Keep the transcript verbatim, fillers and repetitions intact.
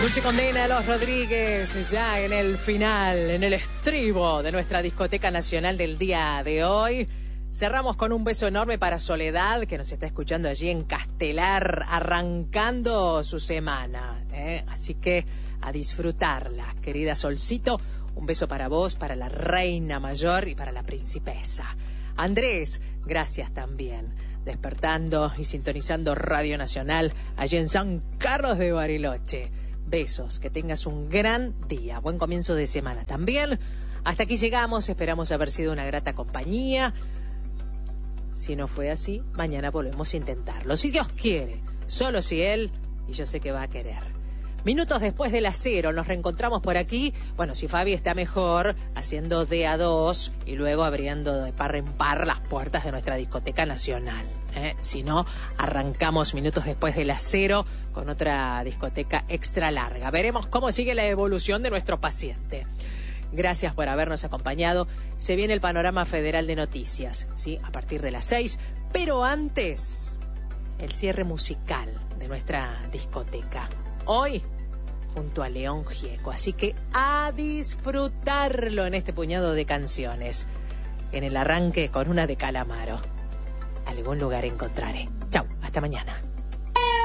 Dulce Condena de los Rodríguez, ya en el final, en el estribo de nuestra discoteca nacional del día de hoy. Cerramos con un beso enorme para Soledad, que nos está escuchando allí en Castelar, arrancando su semana, ¿eh? Así que a disfrutarla, querida Solcito. Un beso para vos, para la reina mayor y para la principesa. Andrés, gracias también. Despertando y sintonizando Radio Nacional allí en San Carlos de Bariloche. Besos, que tengas un gran día, buen comienzo de semana también. Hasta aquí llegamos, esperamos haber sido una grata compañía. Si no fue así, mañana volvemos a intentarlo. Si Dios quiere, solo si Él, y yo sé que va a querer. Minutos después de las cero, nos reencontramos por aquí. Bueno, si Fabi está mejor, haciendo de a dos y luego abriendo de par en par las puertas de nuestra discoteca nacional. ¿eh? Si no, arrancamos minutos después de las cero con otra discoteca extra larga. Veremos cómo sigue la evolución de nuestro paciente. Gracias por habernos acompañado. Se viene el panorama federal de noticias, ¿sí? A partir de las seis. Pero antes, el cierre musical de nuestra discoteca. Hoy, junto a León Gieco. Así que a disfrutarlo en este puñado de canciones. En el arranque con una de Calamaro. Algún lugar encontraré. Chau, hasta mañana.